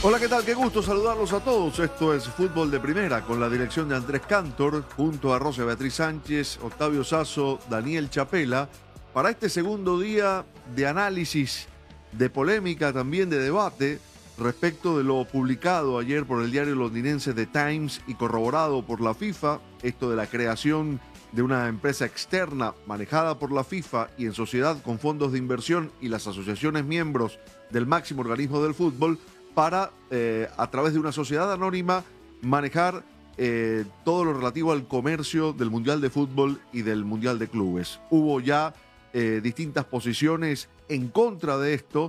Hola, ¿qué tal? Qué gusto saludarlos a todos. Esto es Fútbol de Primera, con la dirección de Andrés Cantor, junto a Rosa Beatriz Sánchez, Octavio Sazo, Daniel Chapela, para este segundo día de análisis, de polémica, también de debate, respecto de lo publicado ayer por el diario londinense The Times y corroborado por la FIFA, esto de la creación de una empresa externa manejada por la FIFA y en sociedad con fondos de inversión y las asociaciones miembros del máximo organismo del fútbol, para, a través de una sociedad anónima, manejar todo lo relativo al comercio del Mundial de Fútbol y del Mundial de Clubes. Hubo ya distintas posiciones en contra de esto,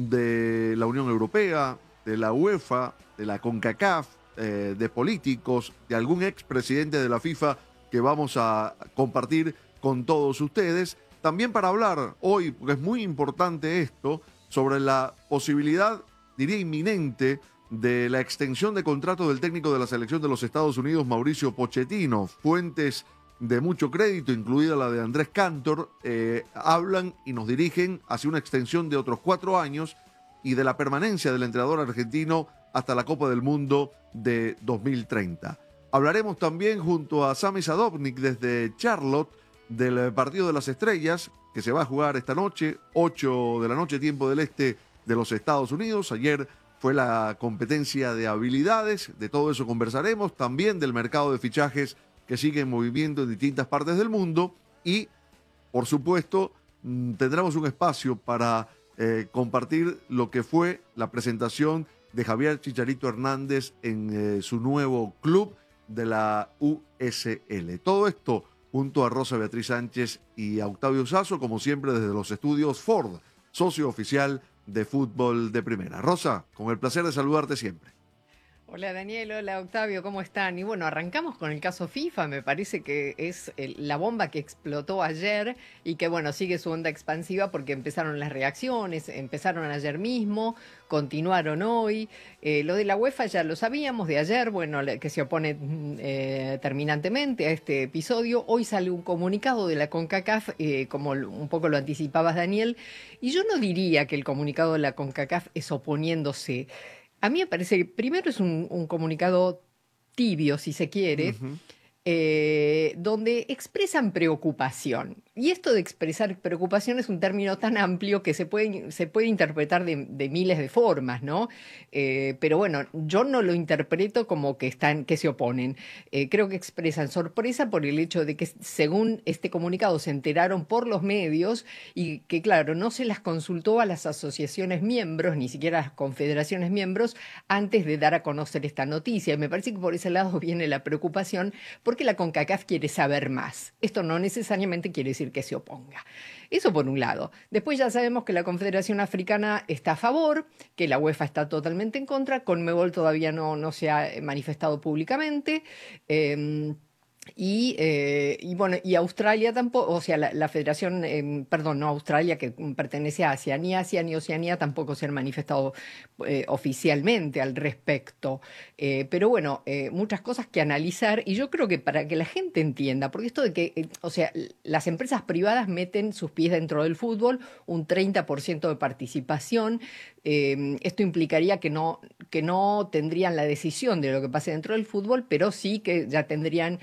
de la Unión Europea, de la UEFA, de la CONCACAF, de políticos, de algún expresidente de la FIFA que vamos a compartir con todos ustedes. También para hablar hoy, porque es muy importante esto, sobre la posibilidad, diría inminente, de la extensión de contrato del técnico de la selección de los Estados Unidos, Mauricio Pochettino. Fuentes de mucho crédito, incluida la de Andrés Cantor, hablan y nos dirigen hacia una extensión de otros 4 años y de la permanencia del entrenador argentino hasta la Copa del Mundo de 2030. Hablaremos también junto a Sami Sadovnik desde Charlotte del partido de las estrellas que se va a jugar esta noche, 8 de la noche, tiempo del este de los Estados Unidos. Ayer fue la competencia de habilidades, de todo eso conversaremos, también del mercado de fichajes que sigue en movimiento en distintas partes del mundo y, por supuesto, tendremos un espacio para compartir lo que fue la presentación de Javier Chicharito Hernández en su nuevo club de la USL. Todo esto junto a Rosa Beatriz Sánchez y a Octavio Sazo, como siempre desde los estudios Ford, socio oficial de Fútbol de Primera. Rosa, con el placer de saludarte siempre. Hola Daniel, hola Octavio, ¿cómo están? Y bueno, arrancamos con el caso FIFA, me parece que es la bomba que explotó ayer y que bueno, sigue su onda expansiva porque empezaron las reacciones, empezaron ayer mismo, continuaron hoy. Lo de la UEFA ya lo sabíamos de ayer, bueno, que se opone terminantemente a este episodio. Hoy sale un comunicado de la CONCACAF, como un poco lo anticipabas Daniel, y yo no diría que el comunicado de la CONCACAF es oponiéndose. A mí me parece que primero es un comunicado tibio, si se quiere, donde expresan preocupación. Y esto de expresar preocupación es un término tan amplio que se puede interpretar de miles de formas, ¿no? Pero bueno, yo no lo interpreto como que se oponen. Creo que expresan sorpresa por el hecho de que, según este comunicado, se enteraron por los medios y que, claro, no se las consultó a las asociaciones miembros, ni siquiera a las confederaciones miembros, antes de dar a conocer esta noticia. Y me parece que por ese lado viene la preocupación, porque la CONCACAF quiere saber más. Esto no necesariamente quiere decir que se oponga. Eso por un lado. Después ya sabemos que la Confederación Africana está a favor, que la UEFA está totalmente en contra, CONMEBOL todavía no se ha manifestado públicamente. Y bueno, y Australia tampoco, o sea, la federación, perdón, no Australia, que pertenece a Asia, ni Oceanía tampoco se han manifestado oficialmente al respecto. Pero bueno, muchas cosas que analizar, y yo creo que para que la gente entienda, porque esto de que, o sea, las empresas privadas meten sus pies dentro del fútbol, un 30% de participación. Esto implicaría que no tendrían la decisión de lo que pase dentro del fútbol, pero sí que ya tendrían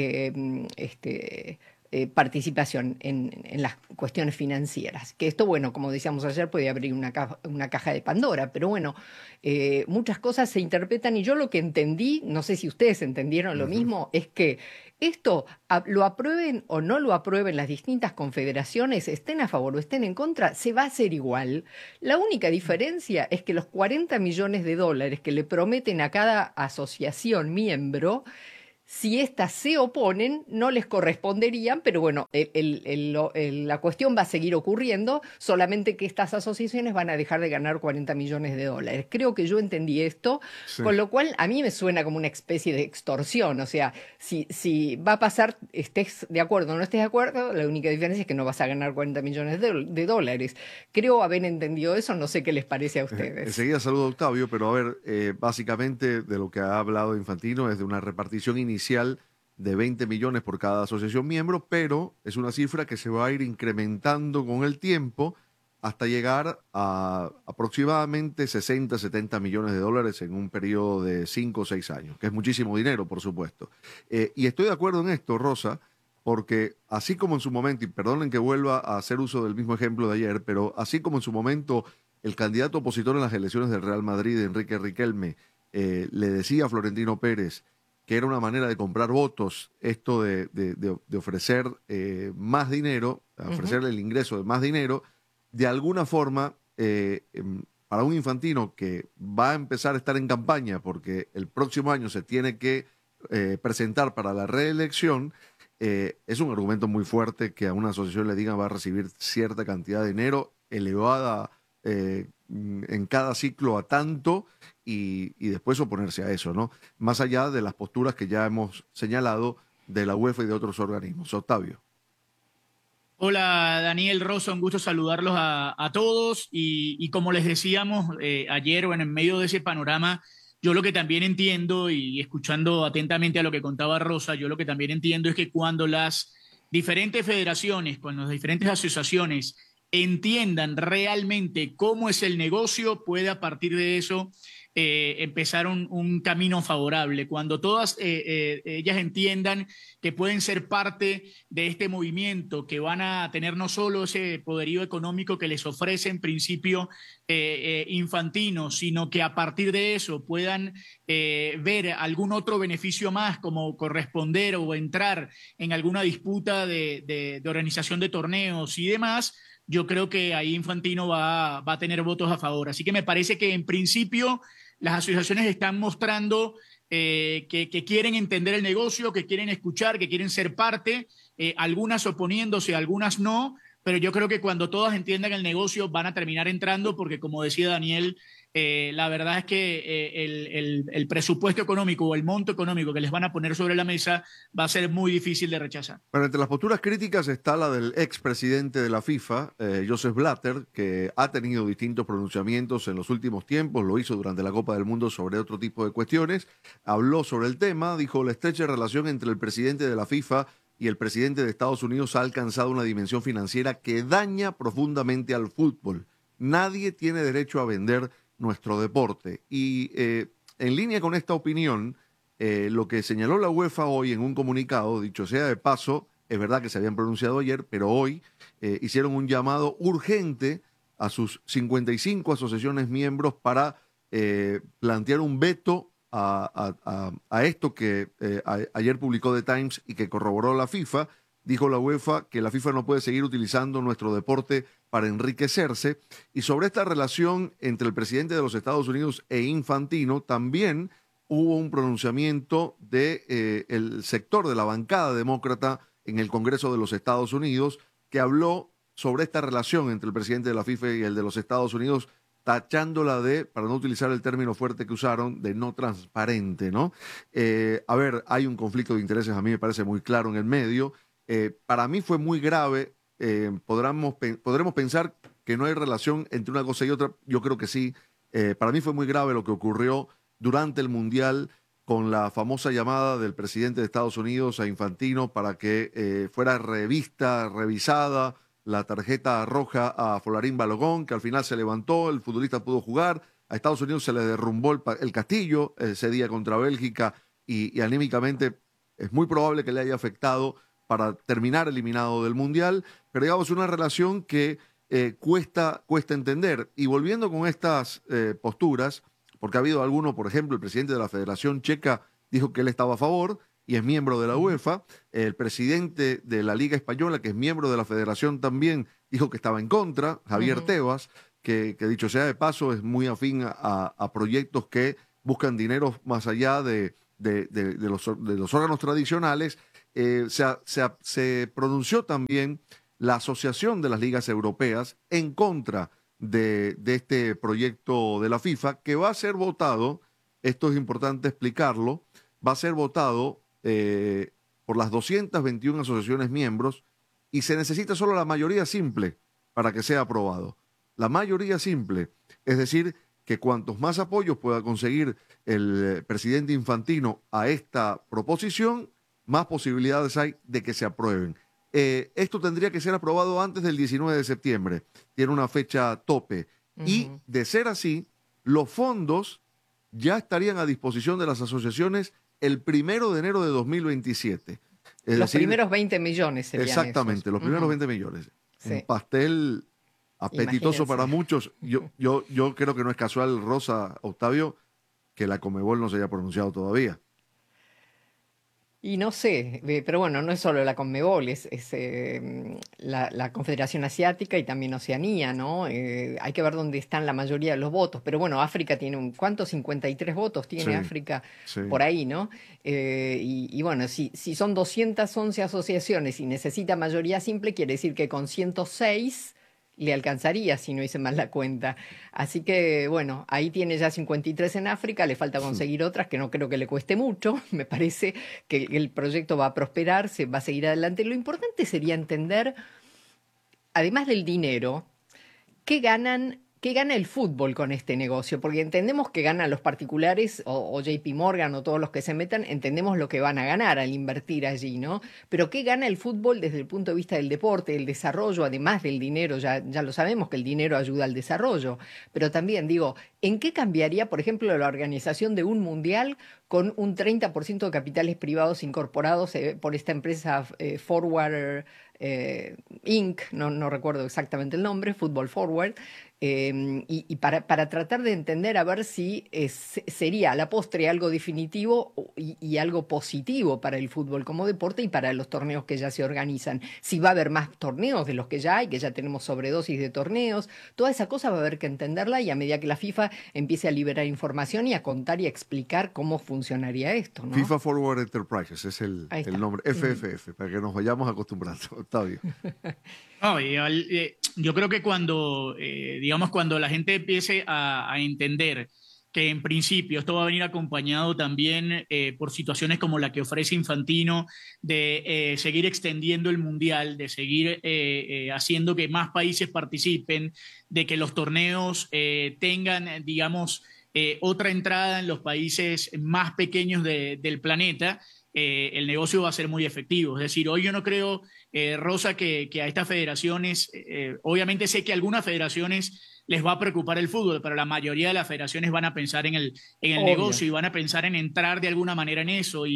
participación en las cuestiones financieras. Que esto, bueno, como decíamos ayer, puede abrir una caja de Pandora, pero bueno, muchas cosas se interpretan y yo lo que entendí, no sé si ustedes entendieron lo mismo, es que esto, lo aprueben o no lo aprueben las distintas confederaciones, estén a favor o estén en contra, se va a hacer igual. La única diferencia es que los 40 millones de dólares que le prometen a cada asociación miembro, si éstas se oponen, no les corresponderían, pero bueno, la cuestión va a seguir ocurriendo, solamente que estas asociaciones van a dejar de ganar 40 millones de dólares. Creo que yo entendí esto, sí. Con lo cual a mí me suena como una especie de extorsión. O sea, si va a pasar, estés de acuerdo o no estés de acuerdo, la única diferencia es que no vas a ganar 40 millones de dólares. Creo haber entendido eso, no sé qué les parece a ustedes. Enseguida saludo a Octavio, pero a ver, básicamente de lo que ha hablado Infantino es de una repartición inicial de 20 millones por cada asociación miembro, pero es una cifra que se va a ir incrementando con el tiempo hasta llegar a aproximadamente 60, 70 millones de dólares en un periodo de 5 o 6 años, que es muchísimo dinero, por supuesto. Y estoy de acuerdo en esto, Rosa, porque así como en su momento, y perdonen que vuelva a hacer uso del mismo ejemplo de ayer, pero así como en su momento el candidato opositor en las elecciones del Real Madrid, Enrique Riquelme, le decía a Florentino Pérez que era una manera de comprar votos, esto de ofrecer más dinero, ofrecerle el ingreso de más dinero, de alguna forma, para un Infantino que va a empezar a estar en campaña porque el próximo año se tiene que presentar para la reelección, es un argumento muy fuerte que a una asociación le digan va a recibir cierta cantidad de dinero elevada en cada ciclo a tanto y después oponerse a eso, ¿no? Más allá de las posturas que ya hemos señalado de la UEFA y de otros organismos. Octavio. Hola Daniel Rosa, un gusto saludarlos a todos y como les decíamos ayer o en medio de ese panorama, yo lo que también entiendo y escuchando atentamente a lo que contaba Rosa, yo lo que también entiendo es que cuando las diferentes federaciones, cuando las diferentes asociaciones entiendan realmente cómo es el negocio, puede a partir de eso empezar un camino favorable. Cuando todas ellas entiendan que pueden ser parte de este movimiento, que van a tener no solo ese poderío económico que les ofrece en principio Infantino, sino que a partir de eso puedan ver algún otro beneficio más, como corresponder o entrar en alguna disputa de organización de torneos y demás. Yo creo que ahí Infantino va a tener votos a favor. Así que me parece que en principio las asociaciones están mostrando que quieren entender el negocio, que quieren escuchar, que quieren ser parte, algunas oponiéndose, algunas no, pero yo creo que cuando todas entiendan el negocio van a terminar entrando porque, como decía Daniel, la verdad es que el presupuesto económico o el monto económico que les van a poner sobre la mesa va a ser muy difícil de rechazar. Bueno, entre las posturas críticas está la del expresidente de la FIFA, Joseph Blatter, que ha tenido distintos pronunciamientos en los últimos tiempos, lo hizo durante la Copa del Mundo sobre otro tipo de cuestiones, habló sobre el tema, dijo la estrecha relación entre el presidente de la FIFA y el presidente de Estados Unidos ha alcanzado una dimensión financiera que daña profundamente al fútbol. Nadie tiene derecho a vender nuestro deporte. Y en línea con esta opinión, lo que señaló la UEFA hoy en un comunicado, dicho sea de paso, es verdad que se habían pronunciado ayer, pero hoy hicieron un llamado urgente a sus 55 asociaciones miembros para plantear un veto a esto que ayer publicó The Times y que corroboró la FIFA. Dijo la UEFA que la FIFA no puede seguir utilizando nuestro deporte para enriquecerse. Y sobre esta relación entre el presidente de los Estados Unidos e Infantino, también hubo un pronunciamiento del sector de la bancada demócrata en el Congreso de los Estados Unidos que habló sobre esta relación entre el presidente de la FIFA y el de los Estados Unidos, tachándola de, para no utilizar el término fuerte que usaron, de no transparente, ¿no? A ver, hay un conflicto de intereses, a mí me parece muy claro en el medio. Para mí fue muy grave. Podremos pensar que no hay relación entre una cosa y otra. Yo creo que sí. Para mí fue muy grave lo que ocurrió durante el Mundial con la famosa llamada del presidente de Estados Unidos a Infantino para que fuera revisada la tarjeta roja a Folarín Balogón, que al final se levantó, el futbolista pudo jugar, a Estados Unidos se le derrumbó el castillo ese día contra Bélgica y anímicamente es muy probable que le haya afectado para terminar eliminado del Mundial, pero digamos una relación que cuesta entender. Y volviendo con estas posturas, porque ha habido alguno, por ejemplo, el presidente de la Federación Checa dijo que él estaba a favor y es miembro de la UEFA, el presidente de la Liga Española, que es miembro de la Federación también, dijo que estaba en contra, Javier Tebas, que dicho sea de paso es muy afín a proyectos que buscan dinero más allá de los órganos tradicionales. Se pronunció también la Asociación de las Ligas Europeas en contra de este proyecto de la FIFA, que va a ser votado, esto es importante explicarlo, va a ser votado por las 221 asociaciones miembros y se necesita solo la mayoría simple para que sea aprobado. La mayoría simple, es decir, que cuantos más apoyos pueda conseguir el presidente Infantino a esta proposición, más posibilidades hay de que se aprueben. esto tendría que ser aprobado antes del 19 de septiembre. Tiene una fecha tope. Y de ser así, los fondos ya estarían a disposición de las asociaciones el 1 de enero de 2027. Los primeros 20 millones serían exactamente, esos. los primeros 20 millones. Sí. Un pastel apetitoso para muchos. Yo creo que no es casual, Rosa, Octavio, que la Conmebol no se haya pronunciado todavía. Y no sé, pero bueno, no es solo la Conmebol, es la Confederación Asiática y también Oceanía, ¿no? Hay que ver dónde están la mayoría de los votos. Pero bueno, África tiene ¿cuántos? 53 votos tiene África por ahí, ¿no? Y bueno, si son 211 asociaciones y necesita mayoría simple, quiere decir que con 106 le alcanzaría si no hice mal la cuenta. Así que, bueno, ahí tiene ya 53 en África, le falta conseguir otras que no creo que le cueste mucho. Me parece que el proyecto va a prosperar, se va a seguir adelante. Lo importante sería entender, además del dinero, ¿qué gana el fútbol con este negocio? Porque entendemos que ganan los particulares o JP Morgan o todos los que se metan, entendemos lo que van a ganar al invertir allí, ¿no? Pero ¿qué gana el fútbol desde el punto de vista del deporte, del desarrollo, además del dinero? Ya lo sabemos que el dinero ayuda al desarrollo, pero también digo, ¿en qué cambiaría, por ejemplo, la organización de un mundial con un 30% de capitales privados incorporados por esta empresa Forward Inc., no recuerdo exactamente el nombre, Football Forward, y para tratar de entender a ver si sería a la postre algo definitivo y algo positivo para el fútbol como deporte y para los torneos que ya se organizan. Si va a haber más torneos de los que ya hay, que ya tenemos sobredosis de torneos, toda esa cosa va a haber que entenderla y a medida que la FIFA empiece a liberar información y a contar y a explicar cómo funcionaría esto, ¿no? FIFA Forward Enterprises es el nombre, FFF, para que nos vayamos acostumbrando, Octavio. No, yo creo que cuando la gente empiece a entender que en principio esto va a venir acompañado también por situaciones como la que ofrece Infantino, de seguir extendiendo el Mundial, de seguir haciendo que más países participen, de que los torneos tengan, digamos, otra entrada en los países más pequeños del planeta, el negocio va a ser muy efectivo. Es decir, hoy yo no creo, Rosa, que a estas federaciones, obviamente sé que a algunas federaciones les va a preocupar el fútbol, pero la mayoría de las federaciones van a pensar en el negocio y van a pensar en entrar de alguna manera en eso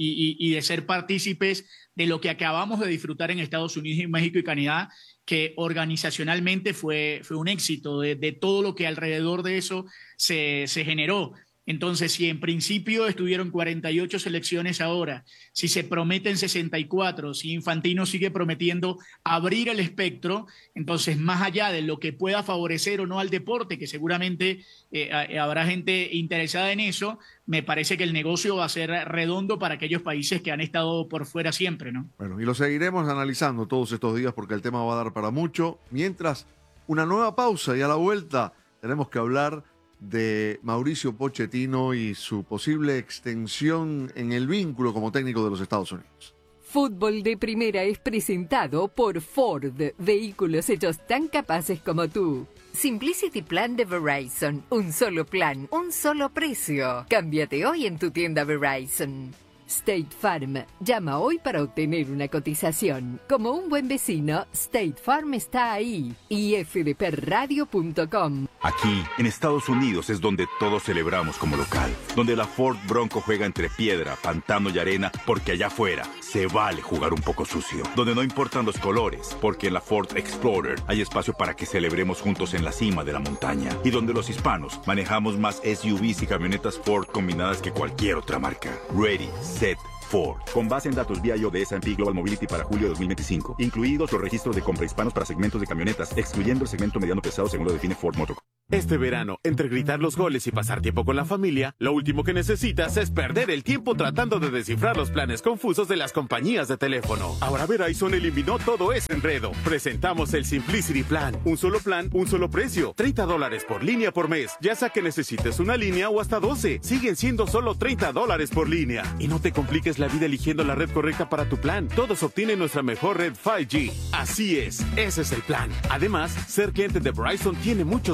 y de ser partícipes de lo que acabamos de disfrutar en Estados Unidos, y México y Canadá, que organizacionalmente fue un éxito de todo lo que alrededor de eso se generó. Entonces, si en principio estuvieron 48 selecciones ahora, si se prometen 64, si Infantino sigue prometiendo abrir el espectro, entonces más allá de lo que pueda favorecer o no al deporte, que seguramente habrá gente interesada en eso, me parece que el negocio va a ser redondo para aquellos países que han estado por fuera siempre, ¿no? Bueno, y lo seguiremos analizando todos estos días porque el tema va a dar para mucho. Mientras, una nueva pausa y a la vuelta tenemos que hablar de Mauricio Pochettino y su posible extensión en el vínculo como técnico de los Estados Unidos. Fútbol de Primera es presentado por Ford, vehículos hechos tan capaces como tú. Simplicity Plan de Verizon, un solo plan, un solo precio. Cámbiate hoy en tu tienda Verizon. State Farm. Llama hoy para obtener una cotización. Como un buen vecino, State Farm está ahí. Y fdpradio.com. Aquí, en Estados Unidos, es donde todos celebramos como local. Donde la Ford Bronco juega entre piedra, pantano y arena, porque allá afuera se vale jugar un poco sucio. Donde no importan los colores, porque en la Ford Explorer hay espacio para que celebremos juntos en la cima de la montaña. Y donde los hispanos manejamos más SUVs y camionetas Ford combinadas que cualquier otra marca. Ready, set, Ford. Con base en datos BIO de S&P Global Mobility para julio de 2025. Incluidos los registros de compra hispanos para segmentos de camionetas, excluyendo el segmento mediano pesado según lo define Ford Motor. Este verano, entre gritar los goles y pasar tiempo con la familia, lo último que necesitas es perder el tiempo tratando de descifrar los planes confusos de las compañías de teléfono. Ahora Verizon eliminó todo ese enredo. Presentamos el Simplicity Plan. Un solo plan, un solo precio. $30 por línea por mes. Ya sea que necesites una línea o hasta 12. Siguen siendo solo $30 por línea. Y no te compliques la vida eligiendo la red correcta para tu plan. Todos obtienen nuestra mejor red 5G. Así es, ese es el plan. Además, ser cliente de Verizon tiene muchos beneficios.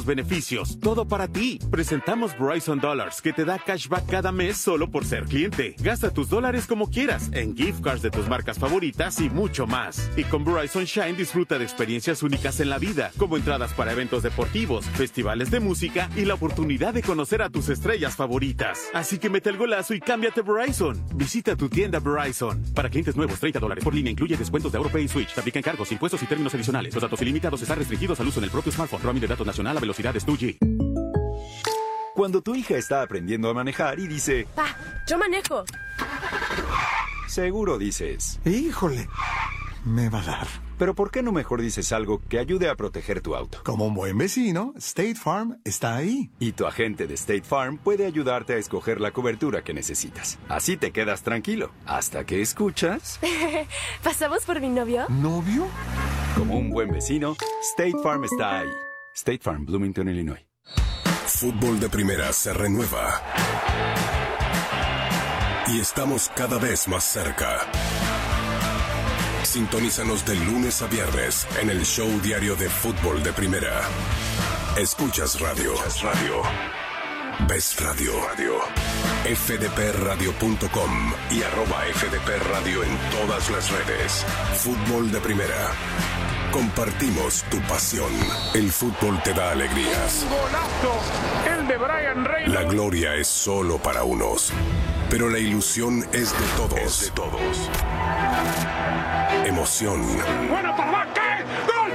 beneficios, todo para ti. Presentamos Verizon Dollars, que te da cashback cada mes solo por ser cliente. Gasta tus dólares como quieras, en gift cards de tus marcas favoritas y mucho más. Y con Verizon Shine disfruta de experiencias únicas en la vida, como entradas para eventos deportivos, festivales de música y la oportunidad de conocer a tus estrellas favoritas. Así que mete el golazo y cámbiate a Verizon. Visita tu tienda Verizon. Para clientes nuevos, $30 por línea, incluye descuentos de AutoPay y Switch. Te aplican cargos, impuestos y términos adicionales. Los datos ilimitados están restringidos al uso en el propio smartphone. Roaming de datos nacional a velocidades 2G. Cuando tu hija está aprendiendo a manejar y dice... Pa, yo manejo. Seguro dices... Híjole, me va a dar. Pero ¿por qué no mejor dices algo que ayude a proteger tu auto? Como un buen vecino, State Farm está ahí. Y tu agente de State Farm puede ayudarte a escoger la cobertura que necesitas. Así te quedas tranquilo, hasta que escuchas... ¿Pasamos por mi novio? ¿Novio? Como un buen vecino, State Farm está ahí. State Farm, Bloomington, Illinois. Fútbol de Primera se renueva. Y estamos cada vez más cerca. Sintonízanos de lunes a viernes en el show diario de Fútbol de Primera. Escuchas radio. Ves radio. fdpradio.com y @fdpradio en todas las redes. Fútbol de Primera. Compartimos tu pasión. El fútbol te da alegrías. ¡Golazo! El de Brian Reynolds. La gloria es solo para unos, pero la ilusión es de todos. Emoción. ¡Buena para ¿qué? ¡Gol!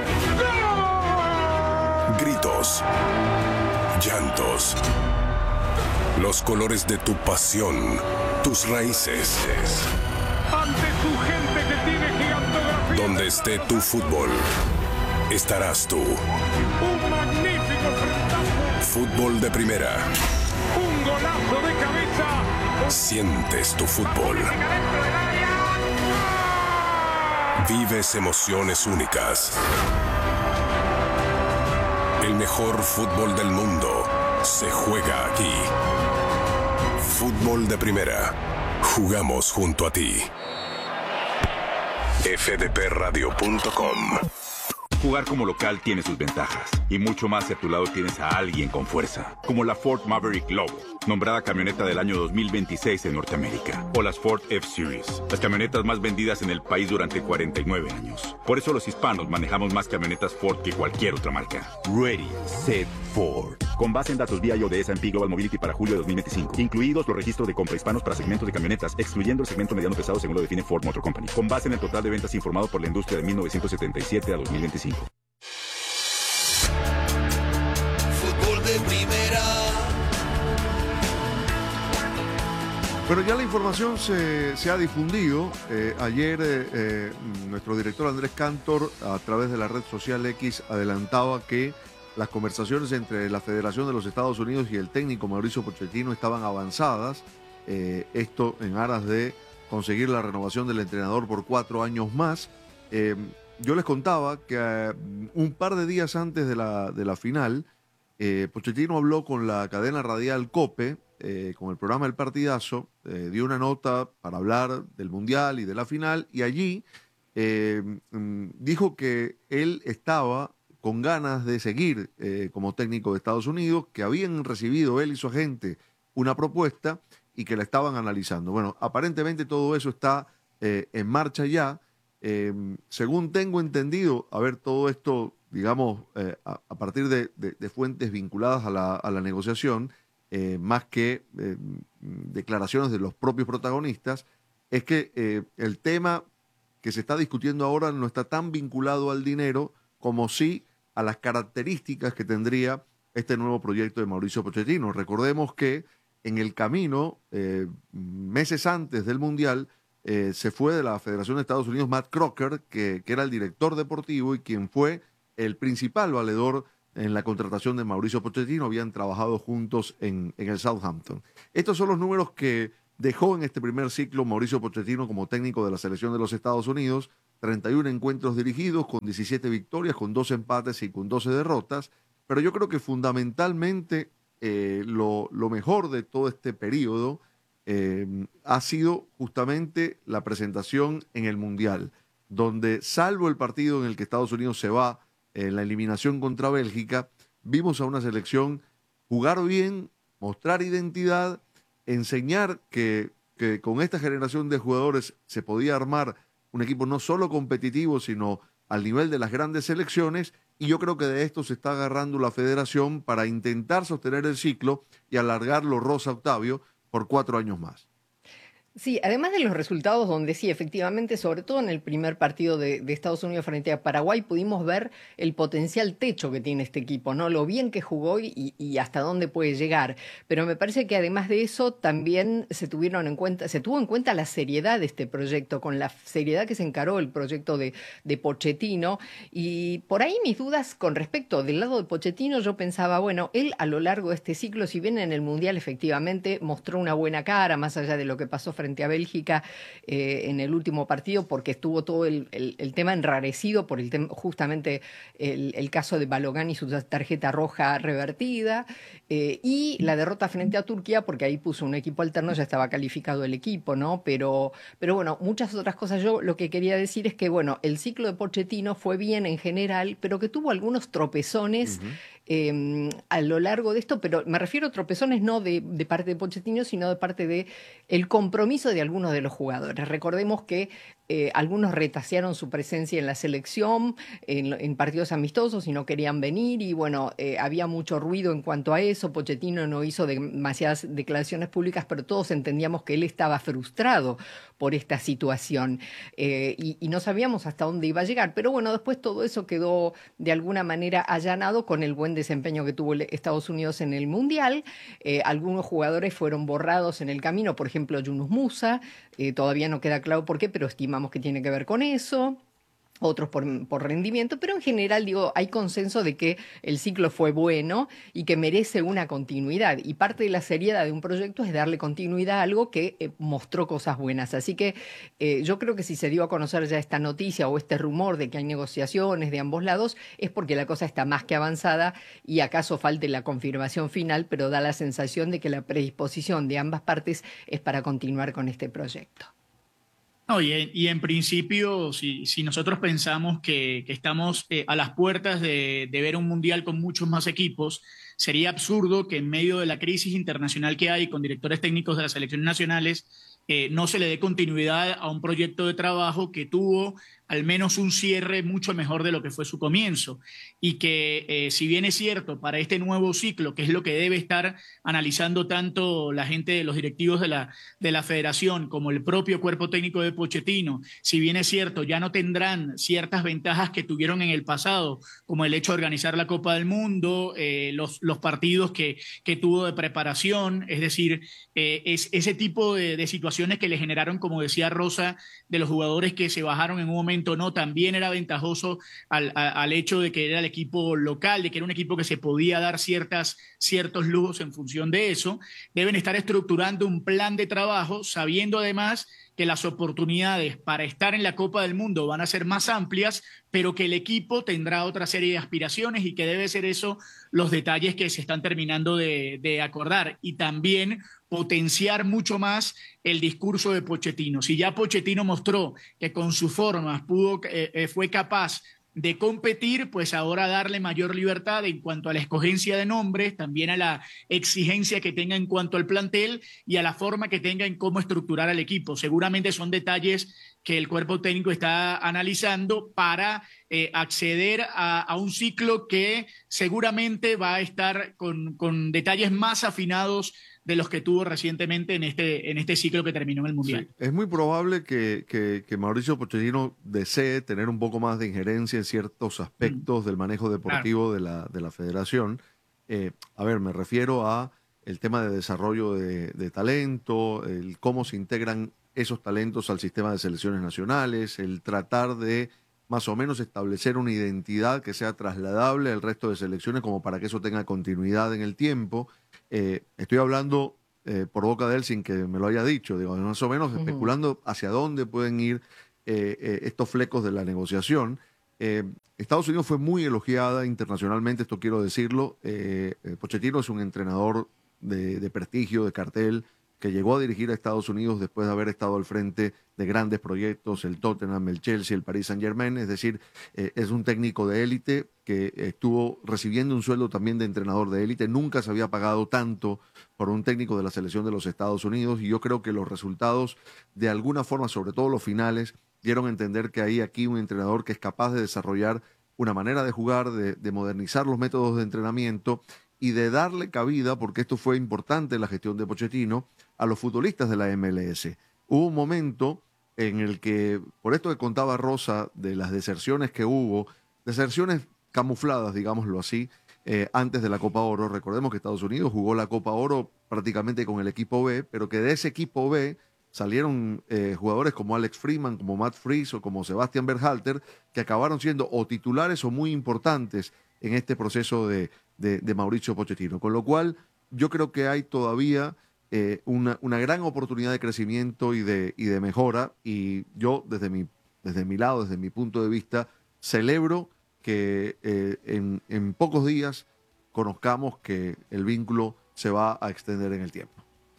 ¡Gol! Gritos. Llantos. Los colores de tu pasión. Tus raíces. Ante tu gente que tiene gigantografía. Donde esté tu fútbol, estarás tú. Un magnífico frentazo. Fútbol de Primera. Un golazo de cabeza. Sientes tu fútbol. Vives emociones únicas. El mejor fútbol del mundo se juega aquí. Fútbol de Primera. Jugamos junto a ti. fdpradio.com. Jugar como local tiene sus ventajas, y mucho más si a tu lado tienes a alguien con fuerza, como la Ford Maverick Lobo, nombrada camioneta del año 2026 en Norteamérica, o las Ford F-Series, las camionetas más vendidas en el país durante 49 años. Por eso los hispanos manejamos más camionetas Ford que cualquier otra marca. Ready, Set, Ford. Con base en datos VIA de S&P Global Mobility para julio de 2025, incluidos los registros de compra hispanos para segmentos de camionetas, excluyendo el segmento mediano pesado según lo define Ford Motor Company, con base en el total de ventas informado por la industria de 1977 a 2025. Fútbol de Primera. Pero ya la información se ha difundido. Ayer nuestro director Andrés Cantor, a través de la red social X, adelantaba que las conversaciones entre la Federación de los Estados Unidos y el técnico Mauricio Pochettino estaban avanzadas. Esto en aras de conseguir la renovación del entrenador por 4 años más. Yo les contaba que un par de días antes de la final, Pochettino habló con la cadena radial COPE, con el programa El Partidazo, dio una nota para hablar del Mundial y de la final, y allí dijo que él estaba con ganas de seguir como técnico de Estados Unidos, que habían recibido él y su agente una propuesta y que la estaban analizando. Bueno, aparentemente todo eso está en marcha ya. Según tengo entendido, a ver, todo esto, digamos, a partir de fuentes vinculadas a la negociación, más que declaraciones de los propios protagonistas, es que el tema que se está discutiendo ahora no está tan vinculado al dinero como sí a las características que tendría este nuevo proyecto de Mauricio Pochettino. Recordemos que en el camino, meses antes del Mundial, se fue de la Federación de Estados Unidos Matt Crocker, que era el director deportivo y quien fue el principal valedor en la contratación de Mauricio Pochettino. Habían trabajado juntos en el Southampton. Estos son los números que dejó en este primer ciclo Mauricio Pochettino como técnico de la selección de los Estados Unidos. 31 encuentros dirigidos, con 17 victorias, con 2 empates y con 12 derrotas. Pero yo creo que fundamentalmente lo mejor de todo este periodo ha sido justamente la presentación en el Mundial, donde salvo el partido en el que Estados Unidos se va en la eliminación contra Bélgica, vimos a una selección jugar bien, mostrar identidad, enseñar que con esta generación de jugadores se podía armar un equipo no solo competitivo, sino al nivel de las grandes selecciones, y yo creo que de esto se está agarrando la federación para intentar sostener el ciclo y alargarlo, Rosa Octavio, por 4 años más. Sí, además de los resultados donde sí, efectivamente, sobre todo en el primer partido de Estados Unidos frente a Paraguay, pudimos ver el potencial techo que tiene este equipo, ¿no? Lo bien que jugó y hasta dónde puede llegar. Pero me parece que además de eso también se tuvo en cuenta la seriedad de este proyecto, con la seriedad que se encaró el proyecto de Pochettino. Y por ahí mis dudas con respecto del lado de Pochettino, yo pensaba, bueno, él a lo largo de este ciclo, si bien en el Mundial efectivamente mostró una buena cara, más allá de lo que pasó frente a Bélgica en el último partido, porque estuvo todo el tema enrarecido por justamente el caso de Balogun y su tarjeta roja revertida, y la derrota frente a Turquía, porque ahí puso un equipo alterno, ya estaba calificado el equipo, ¿no? Pero bueno, muchas otras cosas. Yo lo que quería decir es que, bueno, el ciclo de Pochettino fue bien en general, pero que tuvo algunos tropezones a lo largo de esto, pero me refiero a tropezones no de parte de Pochettino, sino de parte de el compromiso de algunos de los jugadores. Recordemos que algunos retasearon su presencia en la selección, en partidos amistosos, y no querían venir, y bueno, había mucho ruido en cuanto a eso. Pochettino no hizo demasiadas declaraciones públicas, pero todos entendíamos que él estaba frustrado por esta situación, y no sabíamos hasta dónde iba a llegar. Pero bueno, después todo eso quedó de alguna manera allanado con el buen desempeño que tuvo Estados Unidos en el Mundial. Algunos jugadores fueron borrados en el camino, por ejemplo, Yunus Musa, todavía no queda claro por qué, pero estimamos que tiene que ver con eso. Otros por rendimiento, pero en general, digo, hay consenso de que el ciclo fue bueno y que merece una continuidad, y parte de la seriedad de un proyecto es darle continuidad a algo que mostró cosas buenas. Así que yo creo que si se dio a conocer ya esta noticia o este rumor de que hay negociaciones de ambos lados, es porque la cosa está más que avanzada y acaso falte la confirmación final, pero da la sensación de que la predisposición de ambas partes es para continuar con este proyecto. No, y en principio, si nosotros pensamos que estamos a las puertas de ver un mundial con muchos más equipos, sería absurdo que en medio de la crisis internacional que hay con directores técnicos de las selecciones nacionales no se le dé continuidad a un proyecto de trabajo que tuvo al menos un cierre mucho mejor de lo que fue su comienzo, y que si bien es cierto para este nuevo ciclo, que es lo que debe estar analizando tanto la gente, los directivos de la federación como el propio cuerpo técnico de Pochettino, si bien es cierto ya no tendrán ciertas ventajas que tuvieron en el pasado, como el hecho de organizar la Copa del Mundo, los partidos que tuvo de preparación, es decir, es ese tipo de situaciones que le generaron, como decía Rosa, de los jugadores que se bajaron en un momento, no, también era ventajoso al hecho de que era el equipo local, de que era un equipo que se podía dar ciertos lujos en función de eso. Deben estar estructurando un plan de trabajo, sabiendo además que las oportunidades para estar en la Copa del Mundo van a ser más amplias, pero que el equipo tendrá otra serie de aspiraciones, y que debe ser eso los detalles que se están terminando de acordar, y también potenciar mucho más el discurso de Pochettino. Si ya Pochettino mostró que con sus formas fue capaz de competir, pues ahora darle mayor libertad en cuanto a la escogencia de nombres, también a la exigencia que tenga en cuanto al plantel y a la forma que tenga en cómo estructurar al equipo. Seguramente son detalles que el cuerpo técnico está analizando para acceder a un ciclo que seguramente va a estar con detalles más afinados de los que tuvo recientemente en este ciclo que terminó en el Mundial. Sí, es muy probable que Mauricio Pochettino desee tener un poco más de injerencia en ciertos aspectos del manejo deportivo de la federación. A ver, me refiero a el tema de desarrollo de talento, el cómo se integran esos talentos al sistema de selecciones nacionales, el tratar de más o menos establecer una identidad que sea trasladable al resto de selecciones como para que eso tenga continuidad en el tiempo. Estoy hablando por boca de él sin que me lo haya dicho, digo, más o menos especulando hacia dónde pueden ir estos flecos de la negociación. Estados Unidos fue muy elogiada internacionalmente, esto quiero decirlo. Pochettino es un entrenador de prestigio, de cartel, que llegó a dirigir a Estados Unidos después de haber estado al frente de grandes proyectos, el Tottenham, el Chelsea, el Paris Saint-Germain. Es decir, es un técnico de élite que estuvo recibiendo un sueldo también de entrenador de élite. Nunca se había pagado tanto por un técnico de la selección de los Estados Unidos, y yo creo que los resultados, de alguna forma, sobre todo los finales, dieron a entender que hay aquí un entrenador que es capaz de desarrollar una manera de jugar, de modernizar los métodos de entrenamiento y de darle cabida, porque esto fue importante en la gestión de Pochettino, a los futbolistas de la MLS. Hubo un momento en el que, por esto que contaba Rosa, de las deserciones que hubo, deserciones camufladas, digámoslo así, antes de la Copa Oro. Recordemos que Estados Unidos jugó la Copa Oro prácticamente con el equipo B, pero que de ese equipo B salieron jugadores como Alex Freeman, como Matt Freese o como Sebastian Berhalter, que acabaron siendo o titulares o muy importantes en este proceso de Mauricio Pochettino. Con lo cual, yo creo que hay todavía una gran oportunidad de crecimiento y de mejora, y yo desde mi lado, desde mi punto de vista, celebro que en pocos días conozcamos que el vínculo se va a extender en el tiempo.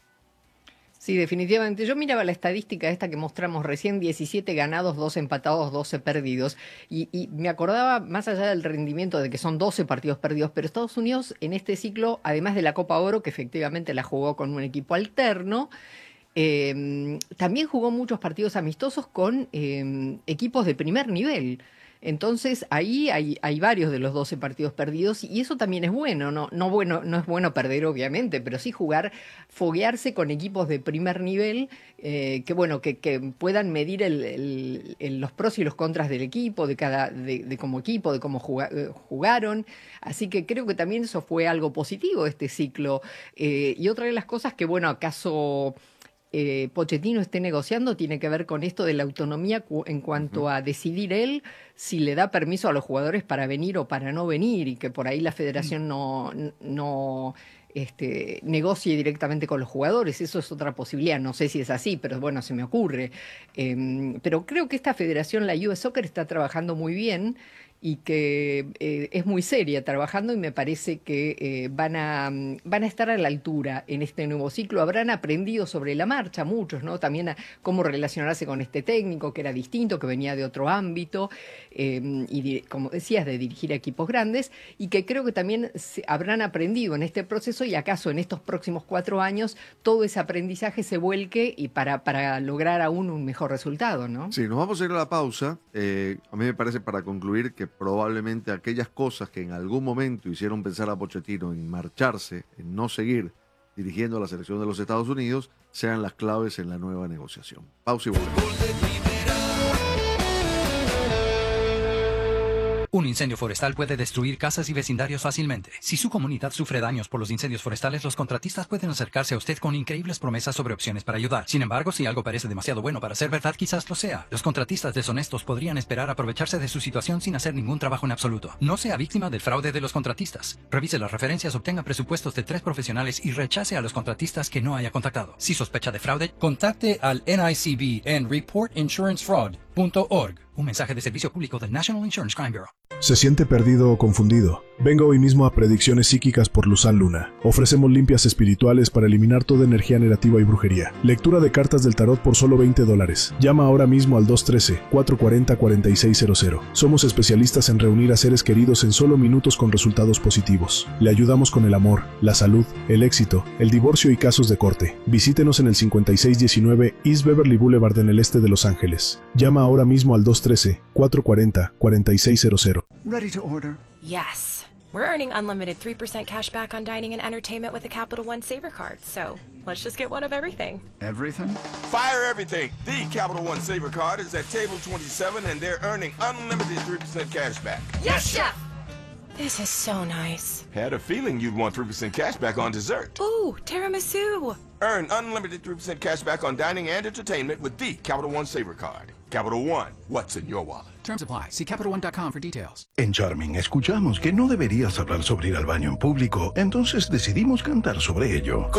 Sí, definitivamente. Yo miraba la estadística esta que mostramos recién, 17 ganados, 2 empatados, 12 perdidos. Y me acordaba, más allá del rendimiento de que son 12 partidos perdidos, pero Estados Unidos en este ciclo, además de la Copa Oro, que efectivamente la jugó con un equipo alterno, también jugó muchos partidos amistosos con equipos de primer nivel. Entonces ahí hay varios de los 12 partidos perdidos, y eso también es bueno. No es bueno perder, obviamente, pero sí foguearse con equipos de primer nivel, que puedan medir los pros y los contras del equipo, de como equipo, de cómo jugaron. Así que creo que también eso fue algo positivo este ciclo. Y otra de las cosas que, acaso Pochettino esté negociando tiene que ver con esto de la autonomía en cuanto a decidir él si le da permiso a los jugadores para venir o para no venir, y que por ahí la federación no negocie directamente con los jugadores. Eso es otra posibilidad. No sé si es así, pero bueno, se me ocurre. Pero creo que esta federación, la US Soccer, está trabajando muy bien y que es muy seria trabajando, y me parece que van a estar a la altura en este nuevo ciclo. Habrán aprendido sobre la marcha muchos, ¿no? También a cómo relacionarse con este técnico que era distinto, que venía de otro ámbito, como decías, de dirigir a equipos grandes, y que creo que también habrán aprendido en este proceso, y acaso en estos próximos 4 años todo ese aprendizaje se vuelque y para lograr aún un mejor resultado, ¿no? Sí, nos vamos a ir a la pausa. A mí me parece, para concluir, que probablemente aquellas cosas que en algún momento hicieron pensar a Pochettino en marcharse, en no seguir dirigiendo a la selección de los Estados Unidos, sean las claves en la nueva negociación. Pausa y volvemos. Un incendio forestal puede destruir casas y vecindarios fácilmente. Si su comunidad sufre daños por los incendios forestales, los contratistas pueden acercarse a usted con increíbles promesas sobre opciones para ayudar. Sin embargo, si algo parece demasiado bueno para ser verdad, quizás lo sea. Los contratistas deshonestos podrían esperar aprovecharse de su situación sin hacer ningún trabajo en absoluto. No sea víctima del fraude de los contratistas. Revise las referencias, obtenga presupuestos de 3 profesionales y rechace a los contratistas que no haya contactado. Si sospecha de fraude, contacte al NICB en reportinsuranceFraud.org. Un mensaje de servicio público del National Insurance Crime Bureau. ¿Se siente perdido o confundido? Venga hoy mismo a Predicciones Psíquicas por Luzán Luna. Ofrecemos limpias espirituales para eliminar toda energía negativa y brujería. Lectura de cartas del tarot por solo $20. Llama ahora mismo al 213-440-4600. Somos especialistas en reunir a seres queridos en solo minutos con resultados positivos. Le ayudamos con el amor, la salud, el éxito, el divorcio y casos de corte. Visítenos en el 5619 East Beverly Boulevard en el este de Los Ángeles. Llama ahora mismo al 213-440-4600. Ready to order? Yes. We're earning unlimited 3% cash back on dining and entertainment with the Capital One Saver Card, so let's just get one of everything. Everything? Fire everything! The Capital One Saver Card is at table 27 and they're earning unlimited 3% cash back. Yes, Chef! This is so nice. Had a feeling you'd want 3% cash back on dessert. Ooh, tiramisu! Earn unlimited 3% cash back on dining and entertainment with the Capital One Saver Card. Capital One, what's in your wallet? Terms apply. See CapitalOne.com for details. En Charming escuchamos que no deberías hablar sobre ir al baño en público, entonces decidimos cantar sobre ello.